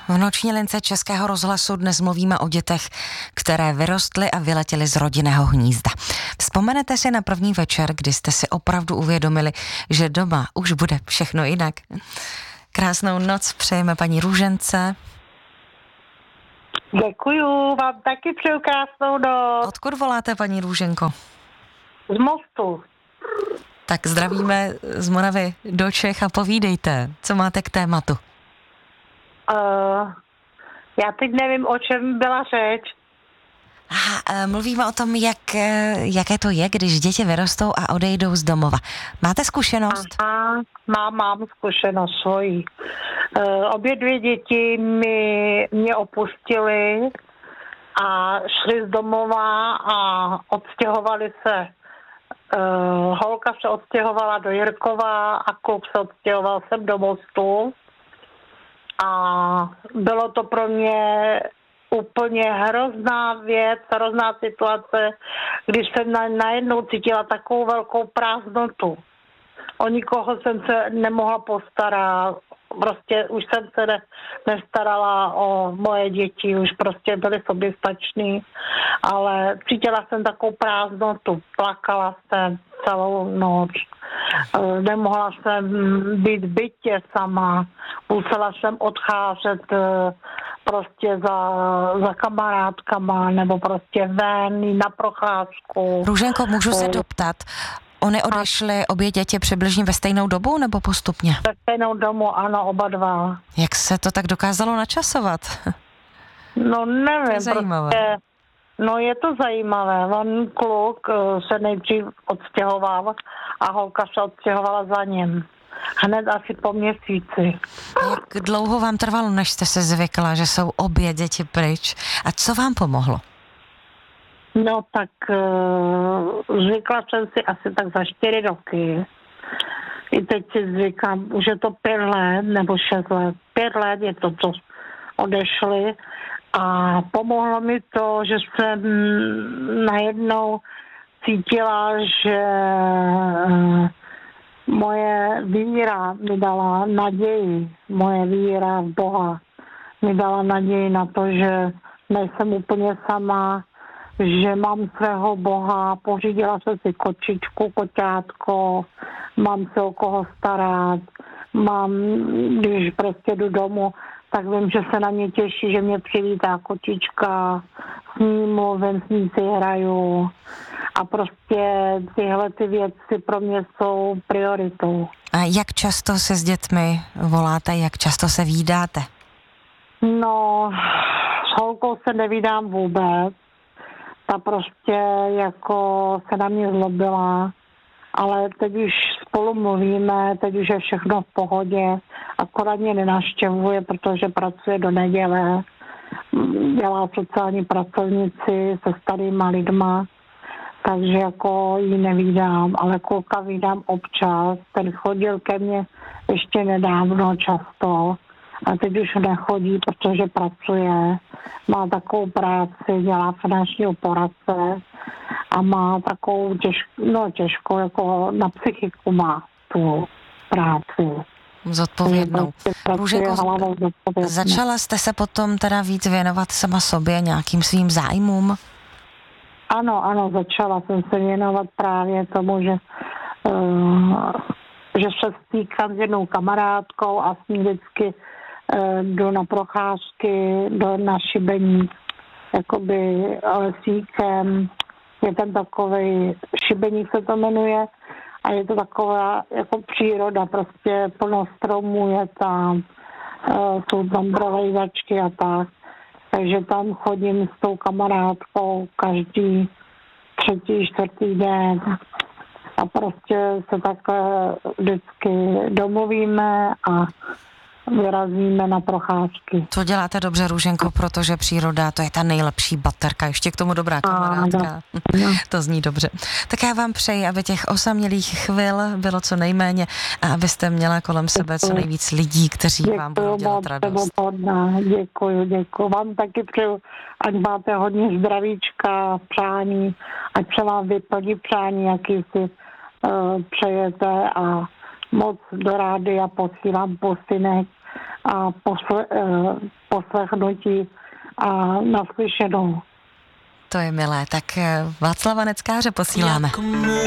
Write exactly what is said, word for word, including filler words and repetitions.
V noční lince Českého rozhlasu dnes mluvíme o dětech, které vyrostly a vyletěly z rodinného hnízda. Vzpomenete si na první večer, kdy jste si opravdu uvědomili, že doma už bude všechno jinak? Krásnou noc přejeme paní Růžence. Děkuju, vám taky přeju krásnou noc. Odkud voláte, paní Růženko? Z Mostu. Tak zdravíme z Moravy do Čech a povídejte, co máte k tématu. Uh, já teď nevím, o čem byla řeč. Aha, mluvíme o tom, jak, jaké to je, když děti vyrostou a odejdou z domova. Máte zkušenost? Aha, mám, mám zkušenost svojí. Uh, obě dvě děti mi, mě opustily a šly z domova a odstěhovali se. Uh, holka se odstěhovala do Jirkova a kluk se odstěhoval sem do Mostu. A bylo to pro mě úplně hrozná věc, hrozná situace, když jsem na, najednou cítila takovou velkou prázdnotu. O nikoho jsem se nemohla postarat, prostě už jsem se ne, nestarala o moje děti, už prostě byly soběstační, ale cítila jsem takovou prázdnotu, plakala jsem celou noc. Nemohla jsem být v bytě sama, musela jsem odcházet prostě za, za kamarádkama nebo prostě ven na procházku. Růženko, můžu se doptat, oni odešly obě děti přibližně ve stejnou dobu nebo postupně? Ve stejnou dobu, ano, oba dva. Jak se to tak dokázalo načasovat? No nevím, Zajímavé. prostě, no je to zajímavé. On kluk se nejdřív odstěhoval a holka se odstěhovala za ním. Hned asi po měsíci. Jak dlouho vám trvalo, než jste se zvykla, že jsou obě děti pryč? A co vám pomohlo? No tak uh, zvykla jsem si asi tak za čtyři roky. I teď si zvykám, už je to pět let nebo šest let. Pět let je to, co odešli. A pomohlo mi to, že jsem najednou cítila, že uh, moje víra mi dala naději. Moje víra v Boha mi dala naději na to, že nejsem úplně sama, že mám svého Boha, pořídila jsem si kočičku, koťátko, mám se o koho starat, mám, když prostě jdu domů, tak vím, že se na mě těší, že mě přivítá kočička, s ní mluvím, s ní si hraju a prostě tyhle ty věci pro mě jsou prioritou. A jak často se s dětmi voláte, jak často se vídáte? No, s holkou se nevídám vůbec. Ta prostě jako se na mě zlobila, ale teď už spolu mluvíme, teď už je všechno v pohodě, akorát mě nenavštěvuje, protože pracuje do neděle, dělá sociální pracovnici se starýma lidma, takže jako ji nevídám, ale kluka vídám občas, ten chodil ke mně ještě nedávno často, a teď už nechodí, protože pracuje, má takovou práci, dělá finančního poradce a má takovou těžkou, no těžkou, jako na psychiku má tu práci. Zodpovědnou. Růženko, začala jste se potom teda víc věnovat sama sobě, nějakým svým zájmům? Ano, ano, začala jsem se věnovat právě tomu, že, uh, že se stýkám s jednou kamarádkou a s ní vždycky jdu na procházky, do na Šibeník, jakoby lesíkem, je tam takovej, Šibeník se to jmenuje, a je to taková jako příroda, prostě plno stromů je tam, jsou tam brovejzačky a tak, takže tam chodím s tou kamarádkou každý třetí, čtvrtý den a prostě se takhle vždycky domluvíme a vyrazíme na procházky. To děláte dobře, Růženko, protože příroda, to je ta nejlepší baterka, ještě k tomu dobrá kamarádka. No. To zní dobře. Tak já vám přeji, aby těch osamělých chvil bylo co nejméně a abyste měla kolem sebe co nejvíc lidí, kteří děkuju, vám budou dělat radost. Děkuju, děkuju. Vám taky přeju, ať máte hodně zdravíčka, přání, ať se vám vyplní přání, jaký si uh, přejete a moc do rádia posílám posynek a posle, poslechnutí a naslyšenou. To je milé, tak Václava Neckáře posíláme.